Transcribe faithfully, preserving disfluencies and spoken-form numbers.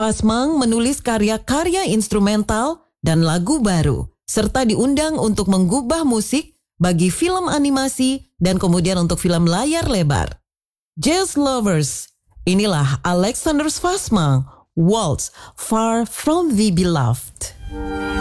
Fassmann menulis karya-karya instrumental dan lagu baru, serta diundang untuk menggubah musik bagi film animasi dan kemudian untuk film layar lebar. Jazz lovers, inilah Alexander Fassmann, Waltz Far From The Beloved.